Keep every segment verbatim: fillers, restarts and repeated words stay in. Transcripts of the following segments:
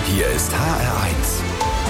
Hier ist H R eins.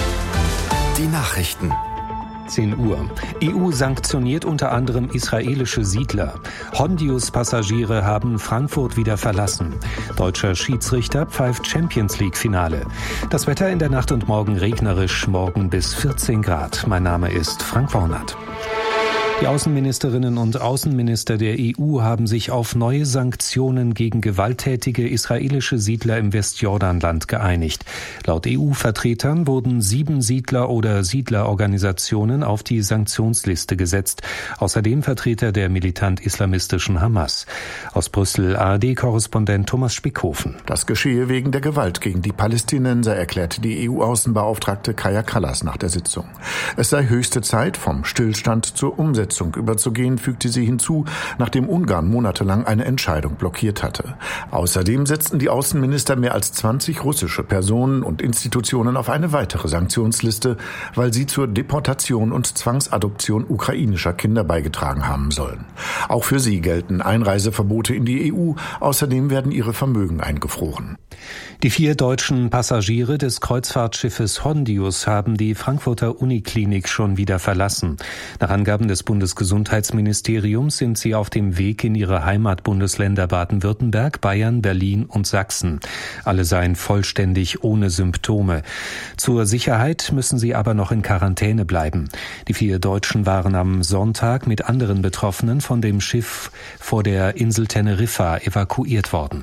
Die Nachrichten. zehn Uhr. E U sanktioniert unter anderem israelische Siedler. Hondius-Passagiere haben Frankfurt wieder verlassen. Deutscher Schiedsrichter pfeift Champions-League-Finale. Das Wetter in der Nacht und morgen regnerisch, morgen bis vierzehn Grad. Mein Name ist Frank Wornert. Die Außenministerinnen und Außenminister der E U haben sich auf neue Sanktionen gegen gewalttätige israelische Siedler im Westjordanland geeinigt. Laut E U-Vertretern wurden sieben Siedler oder Siedlerorganisationen auf die Sanktionsliste gesetzt. Außerdem Vertreter der militant-islamistischen Hamas. Aus Brüssel A R D-Korrespondent Thomas Spickhofen. Das geschehe wegen der Gewalt gegen die Palästinenser, erklärte die E U-Außenbeauftragte Kaja Kallas nach der Sitzung. Es sei höchste Zeit, vom Stillstand zur Umsetzung überzugehen, fügte sie hinzu, nachdem Ungarn monatelang eine Entscheidung blockiert hatte. Außerdem setzten die Außenminister mehr als zwanzig russische Personen und Institutionen auf eine weitere Sanktionsliste, weil sie zur Deportation und Zwangsadoption ukrainischer Kinder beigetragen haben sollen. Auch für sie gelten Einreiseverbote in die E U, außerdem werden ihre Vermögen eingefroren. Die vier deutschen Passagiere des Kreuzfahrtschiffes Hondius haben die Frankfurter Uniklinik schon wieder verlassen. Nach Angaben des Bundesgesundheitsministeriums sind sie auf dem Weg in ihre Heimatbundesländer Baden-Württemberg, Bayern, Berlin und Sachsen. Alle seien vollständig ohne Symptome. Zur Sicherheit müssen sie aber noch in Quarantäne bleiben. Die vier Deutschen waren am Sonntag mit anderen Betroffenen von dem Schiff vor der Insel Teneriffa evakuiert worden.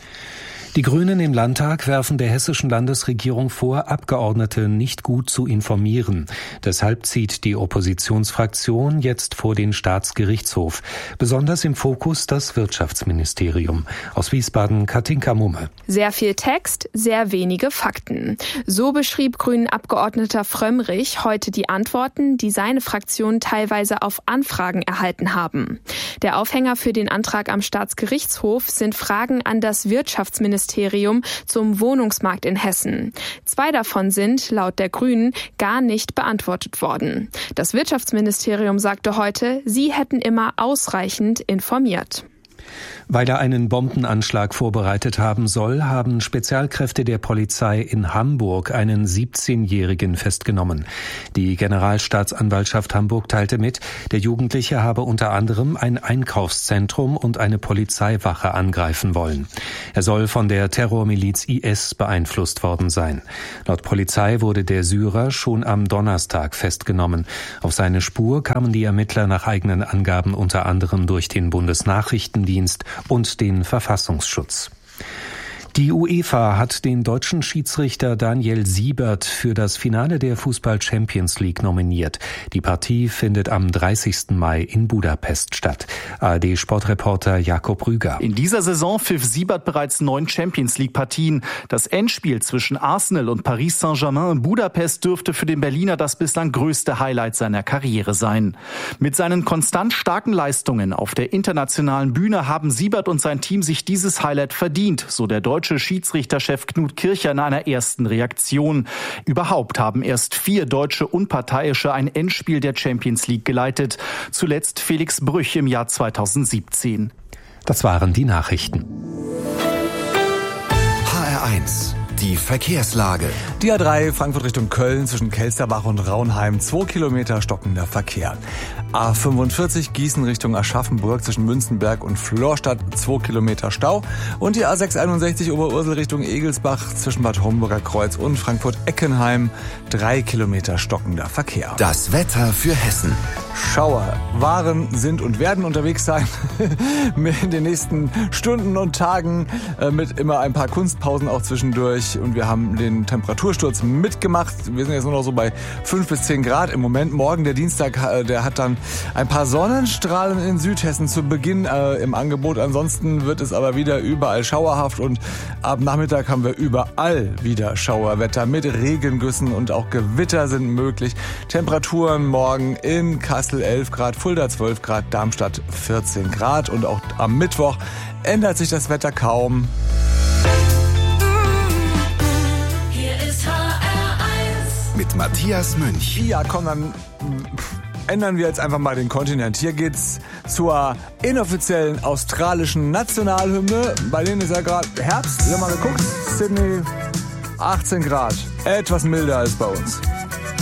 Die Grünen im Landtag werfen der hessischen Landesregierung vor, Abgeordnete nicht gut zu informieren. Deshalb zieht die Oppositionsfraktion jetzt vor den Staatsgerichtshof. Besonders im Fokus das Wirtschaftsministerium. Aus Wiesbaden Katinka Mumme. Sehr viel Text, sehr wenige Fakten. So beschrieb Grünen-Abgeordneter Frömmrich heute die Antworten, die seine Fraktion teilweise auf Anfragen erhalten haben. Der Aufhänger für den Antrag am Staatsgerichtshof sind Fragen an das Wirtschaftsministerium zum Wohnungsmarkt in Hessen. Zwei davon sind, laut der Grünen, gar nicht beantwortet worden. Das Wirtschaftsministerium sagte heute, sie hätten immer ausreichend informiert. Weil er einen Bombenanschlag vorbereitet haben soll, haben Spezialkräfte der Polizei in Hamburg einen siebzehnjährigen festgenommen. Die Generalstaatsanwaltschaft Hamburg teilte mit, der Jugendliche habe unter anderem ein Einkaufszentrum und eine Polizeiwache angreifen wollen. Er soll von der Terrormiliz I S beeinflusst worden sein. Laut Polizei wurde der Syrer schon am Donnerstag festgenommen. Auf seine Spur kamen die Ermittler nach eigenen Angaben unter anderem durch den Bundesnachrichtendienst und den Verfassungsschutz. Die UEFA hat den deutschen Schiedsrichter Daniel Siebert für das Finale der Fußball-Champions League nominiert. Die Partie findet am dreißigsten Mai in Budapest statt. A R D-Sportreporter Jakob Rüger. In dieser Saison pfiff Siebert bereits neun Champions-League-Partien. Das Endspiel zwischen Arsenal und Paris Saint-Germain in Budapest dürfte für den Berliner das bislang größte Highlight seiner Karriere sein. Mit seinen konstant starken Leistungen auf der internationalen Bühne haben Siebert und sein Team sich dieses Highlight verdient, so der deutsche Schiedsrichterchef Knut Kircher in einer ersten Reaktion. Überhaupt haben erst vier deutsche Unparteiische ein Endspiel der Champions League geleitet. Zuletzt Felix Brüch im Jahr zweitausendsiebzehn. Das waren die Nachrichten. H R eins. Die Verkehrslage. Die A drei Frankfurt Richtung Köln zwischen Kelsterbach und Raunheim, zwei Kilometer stockender Verkehr. A fünfundvierzig Gießen Richtung Aschaffenburg zwischen Münzenberg und Florstadt, zwei Kilometer Stau. Und die A sechshunderteinundsechzig Oberursel Richtung Egelsbach zwischen Bad Homburger Kreuz und Frankfurt-Eckenheim, drei Kilometer stockender Verkehr. Das Wetter für Hessen. Schauer waren, sind und werden unterwegs sein in den nächsten Stunden und Tagen mit immer ein paar Kunstpausen auch zwischendurch. Und wir haben den Temperatursturz mitgemacht. Wir sind jetzt nur noch so bei fünf bis zehn Grad im Moment. Morgen, der Dienstag, der hat dann ein paar Sonnenstrahlen in Südhessen zu Beginn äh, im Angebot. Ansonsten wird es aber wieder überall schauerhaft und ab Nachmittag haben wir überall wieder Schauerwetter mit Regengüssen und auch Gewitter sind möglich. Temperaturen morgen in Kassel elf Grad, Fulda zwölf Grad, Darmstadt vierzehn Grad und auch am Mittwoch ändert sich das Wetter kaum. Mit Matthias Münch. Ja, komm, dann ändern wir jetzt einfach mal den Kontinent. Hier geht's zur inoffiziellen australischen Nationalhymne. Bei denen ist ja gerade Herbst. Wir haben mal geguckt. Sydney achtzehn Grad. Etwas milder als bei uns.